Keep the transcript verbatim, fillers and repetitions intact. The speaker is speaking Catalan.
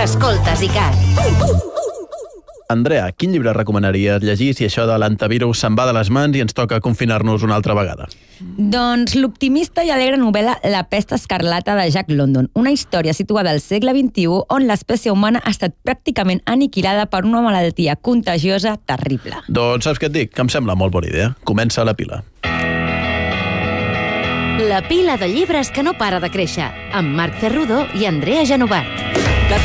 Escoltes ICAT. Andrea, quin llibre recomanaries llegir si això de l'antivirus se'n va de les mans i ens toca confinar-nos una altra vegada? Doncs l'optimista i alegre novel·la La pesta escarlata de Jack London, una història situada al segle vint-i-u on l'espècie humana ha estat pràcticament aniquilada per una malaltia contagiosa terrible. Doncs saps què et dic? Que em sembla molt bona idea. Comença la pila. La pila de llibres que no para de créixer, amb Marc Cerrudo i Andrea Genobart.